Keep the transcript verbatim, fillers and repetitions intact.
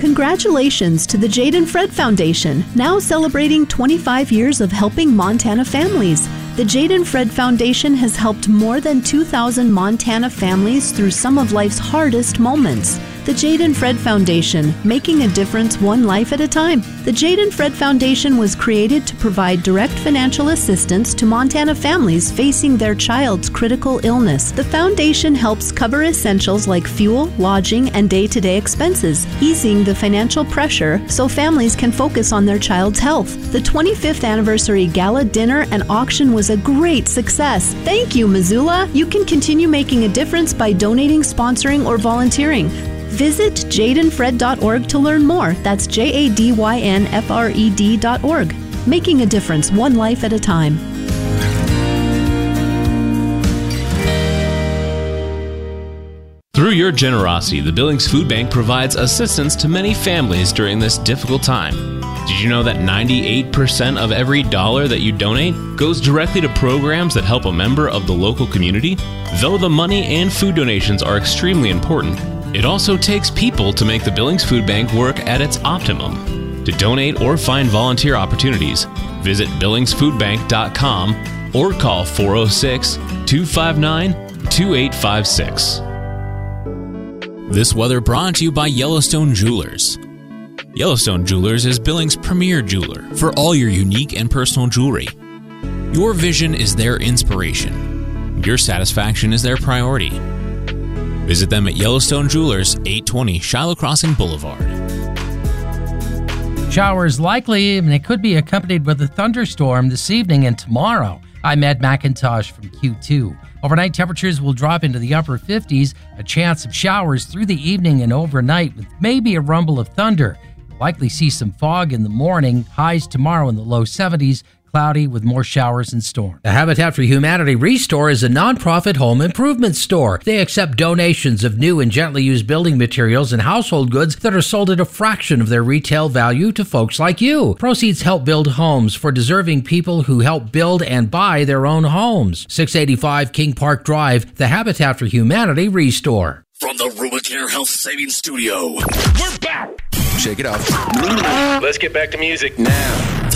Congratulations to the Jade and Fred Foundation, now celebrating twenty-five years of helping Montana families. The Jade and Fred Foundation has helped more than two thousand Montana families through some of life's hardest moments. The Jade and Fred Foundation, making a difference one life at a time. The Jade and Fred Foundation was created to provide direct financial assistance to Montana families facing their child's critical illness. The foundation helps cover essentials like fuel, lodging, and day-to-day expenses, easing the financial pressure so families can focus on their child's health. The twenty-fifth anniversary gala dinner and auction was a great success. Thank you, Missoula. You can continue making a difference by donating, sponsoring, or volunteering. Visit jade and fred dot org to learn more. That's J A D Y N F R E D dot org. Making a difference one life at a time. Through your generosity, the Billings Food Bank provides assistance to many families during this difficult time. Did you know that ninety-eight percent of every dollar that you donate goes directly to programs that help a member of the local community? Though the money and food donations are extremely important, it also takes people to make the Billings Food Bank work at its optimum. To donate or find volunteer opportunities, visit billings food bank dot com or call four oh six, two five nine, two eight five six. This weather brought to you by Yellowstone Jewelers. Yellowstone Jewelers is Billings' premier jeweler for all your unique and personal jewelry. Your vision is their inspiration. Your satisfaction is their priority. Visit them at Yellowstone Jewelers, eight twenty Shiloh Crossing Boulevard. Showers likely, and it could be accompanied with a thunderstorm this evening and tomorrow. I'm Ed McIntosh from Q two. Overnight temperatures will drop into the upper fifties, a chance of showers through the evening and overnight with maybe a rumble of thunder. You'll likely see some fog in the morning, highs tomorrow in the low seventies, cloudy with more showers and storms. The Habitat for Humanity Restore is a nonprofit home improvement store. They accept donations of new and gently used building materials and household goods that are sold at a fraction of their retail value to folks like you. Proceeds help build homes for deserving people who help build and buy their own homes. six eighty-five King Park Drive, the Habitat for Humanity Restore. From the Rubicare Health Savings Studio, we're back. Shake it off. Let's get back to music now.